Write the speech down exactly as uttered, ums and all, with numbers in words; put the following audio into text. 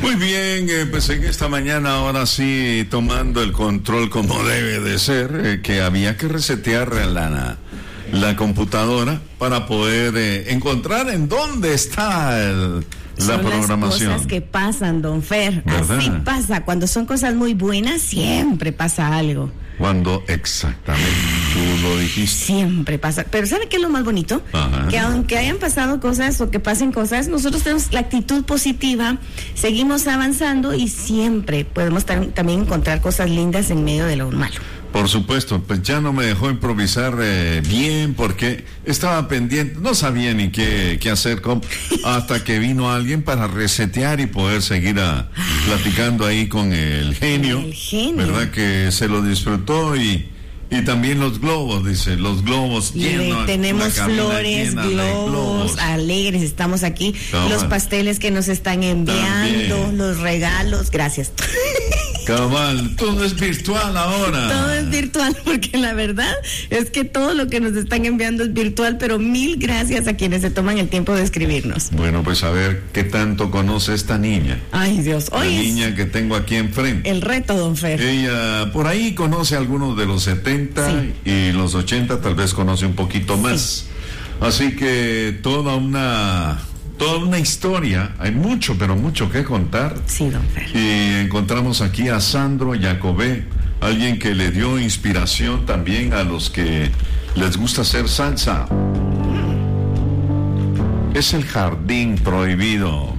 Muy bien, eh, pues en esta mañana ahora sí tomando el control como debe de ser, eh, que había que resetear la, la computadora para poder eh, encontrar en dónde está el, la son programación. Son las cosas que pasan, don Fer, ¿verdad? Así pasa, cuando son cosas muy buenas siempre pasa algo. Cuando exactamente tú lo dijiste. Siempre pasa. Pero ¿sabe qué es lo más bonito? Ajá. Que aunque hayan pasado cosas o que pasen cosas, nosotros tenemos la actitud positiva, seguimos avanzando y siempre podemos tam- también encontrar cosas lindas en medio de lo malo. Por supuesto, pues ya no me dejó improvisar eh, bien porque estaba pendiente, no sabía ni qué, qué hacer con, hasta que vino alguien para resetear y poder seguir a, platicando ahí con el genio, El genio. ¿verdad? Que se lo disfrutó y, y también los globos, dice, los globos Y le- llenos, tenemos la cabina flores, llena de globos, globos. alegres, estamos aquí. Cabal. Los pasteles que nos están enviando, También. los regalos, gracias. Cabal, todo es virtual ahora. Todo es virtual, porque la verdad es que todo lo que nos están enviando es virtual, pero mil gracias a quienes se toman el tiempo de escribirnos. Bueno, pues a ver qué tanto conoce esta niña. Ay, Dios, La hoy es niña que tengo aquí enfrente. el reto, don Fer. Ella por ahí conoce algunos de los setenta Sí. y los ochenta tal vez conoce un poquito más. Así que toda una toda una historia, hay mucho, pero mucho que contar. Sí, don Fer. Y encontramos aquí a Sandro Jacobé, alguien que le dio inspiración también a los que les gusta hacer salsa. Es el Jardín Prohibido.